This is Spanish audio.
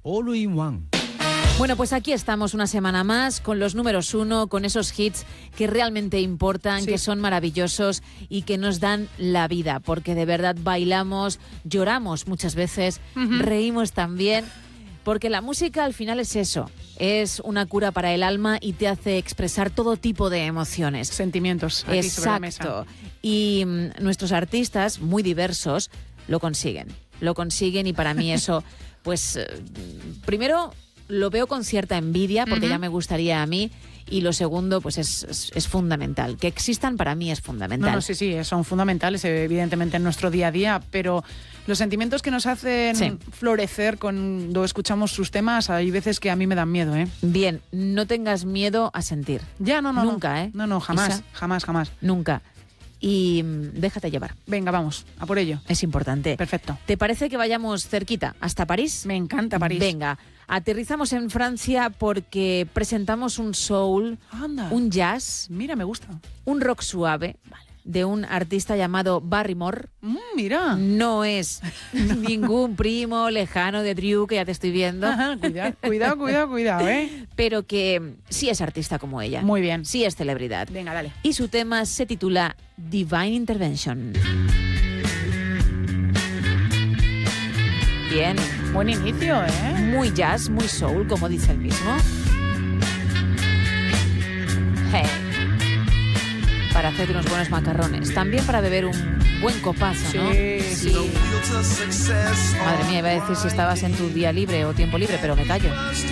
All in One. Bueno, pues aquí estamos una semana más con los números 1, con esos hits que realmente importan, sí, que son maravillosos y que nos dan la vida, porque de verdad bailamos, lloramos muchas veces, reímos también, porque la música al final es eso, es una cura para el alma y te hace expresar todo tipo de emociones. Sentimientos. Aquí sobre la mesa. Exacto. Y nuestros artistas, muy diversos, lo consiguen y para mí eso, pues primero lo veo con cierta envidia porque ya me gustaría a mí, y lo segundo pues es fundamental. Que existan para mí es fundamental. No, sí, son fundamentales evidentemente en nuestro día a día, pero los sentimientos que nos hacen florecer cuando escuchamos sus temas, hay veces que a mí me dan miedo, ¿eh? Bien, no tengas miedo a sentir. Ya, no. Nunca, ¿eh? No, jamás, Isa, jamás. Nunca. Y déjate llevar. Venga, vamos, a por ello. Es importante. Perfecto. ¿Te parece que vayamos cerquita, hasta París? Me encanta París. Venga, aterrizamos en Francia porque presentamos un soul, un jazz, mira, me gusta, un rock suave, de un artista llamado Barrymore. Mira. No es ningún primo lejano de Drew, que ya te estoy viendo. Ajá, cuidado, ¿eh? Pero que sí es artista como ella. Muy bien. Sí es celebridad. Venga, dale. Y su tema se titula Divine Intervention. Bien. Buen inicio, ¿eh? Muy jazz, muy soul, como dice el mismo. Hey. Para hacer unos buenos macarrones. También para beber un buen copazo, ¿no? Sí. Madre mía, iba a decir si estabas en tu día libre o tiempo libre, pero me callo.